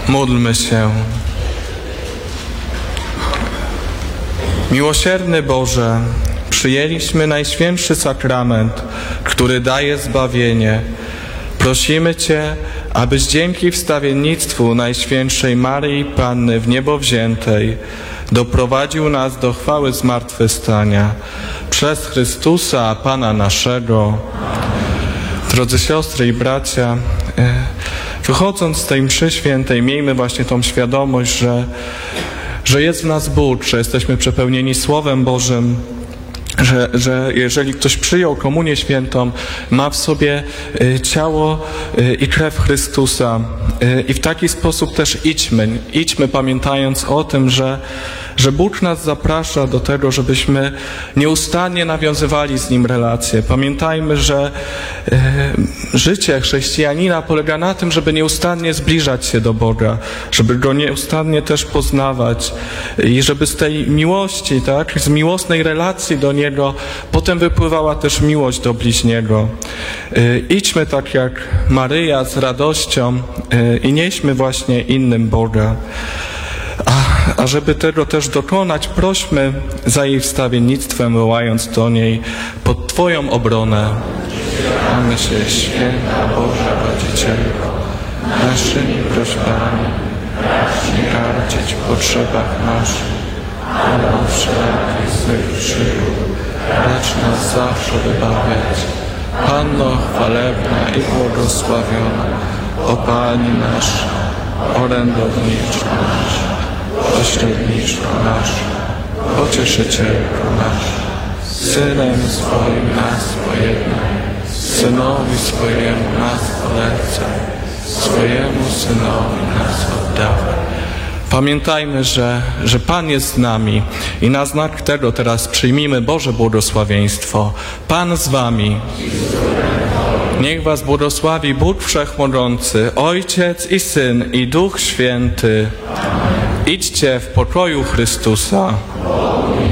Módlmy się. Miłosierny Boże, przyjęliśmy Najświętszy Sakrament, który daje zbawienie. Prosimy Cię, abyś dzięki wstawiennictwu Najświętszej Maryi Panny w niebo wziętej doprowadził nas do chwały zmartwychwstania. Przez Chrystusa, Pana naszego. Drodzy siostry i bracia, wychodząc z tej mszy świętej, miejmy właśnie tą świadomość, że jest w nas Bóg, że jesteśmy przepełnieni Słowem Bożym, że jeżeli ktoś przyjął Komunię Świętą, ma w sobie ciało i krew Chrystusa. I w taki sposób też idźmy pamiętając o tym, że Bóg nas zaprasza do tego, żebyśmy nieustannie nawiązywali z Nim relacje. Pamiętajmy, że życie chrześcijanina polega na tym, żeby nieustannie zbliżać się do Boga, żeby Go nieustannie też poznawać i żeby z tej miłości, tak, z miłosnej relacji do Niego potem wypływała też miłość do bliźniego. Idźmy tak jak Maryja z radością i nieśmy właśnie innym Boga. A żeby tego też dokonać, prośmy za jej wstawiennictwem, wołając do niej pod Twoją obronę. Mamy się, święta Boża Rodzicielko, naszymi prośbami, racz nie gardzić w potrzebach naszych, ale od wszelakich złych przygód, racz nas zawsze wybawiać. Panno chwalebna i błogosławiona, o Pani nasza, orędowniczko nasza, pośredniczko nasza, pocieszycielko nasza, Synem swoim nas pojednaj, Synowi swojemu nas polecaj, swojemu Synowi nas oddawaj. Pamiętajmy, że Pan jest z nami i na znak tego teraz przyjmijmy Boże błogosławieństwo. Pan z wami. Niech was błogosławi Bóg Wszechmogący, Ojciec i Syn i Duch Święty. Idźcie w pokoju Chrystusa.